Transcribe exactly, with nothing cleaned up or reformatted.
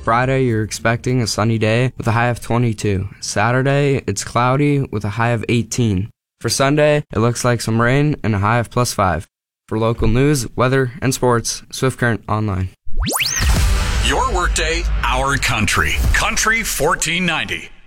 Friday, you're expecting a sunny day with a high of twenty-two. Saturday, it's cloudy with a high of eighteen. For Sunday, it looks like some rain and a high of plus five. For local news, weather, and sports, Swift Current Online. Your workday, our country. Country fourteen ninety.